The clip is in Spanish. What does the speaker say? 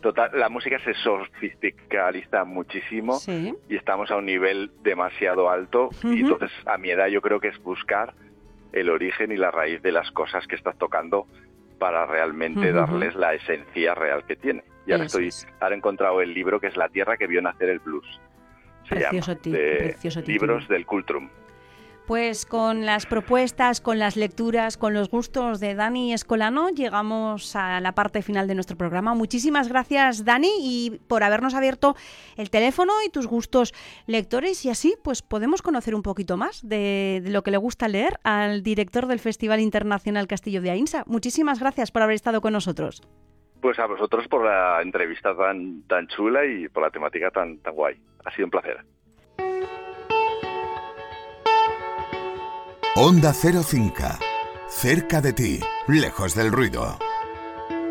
Total, la música se sofisticaliza muchísimo Sí. y estamos a un nivel demasiado alto. Y entonces, a mi edad, yo creo que es buscar el origen y la raíz de las cosas que estás tocando para realmente darles la esencia real que tiene. Y ahora he encontrado el libro que es La tierra que vio nacer el blues. Precioso título. Libros del Cultrum. Pues con las propuestas, con las lecturas, con los gustos de Dani Escolano, llegamos a la parte final de nuestro programa. Muchísimas gracias, Dani, y por habernos abierto el teléfono y tus gustos lectores, y así pues podemos conocer un poquito más de lo que le gusta leer al director del Festival Internacional Castillo de Aínsa. Muchísimas gracias por haber estado con nosotros. Pues a vosotros por la entrevista tan chula y por la temática tan guay. Ha sido un placer. Onda Cero Cinca. Cerca de ti, lejos del ruido.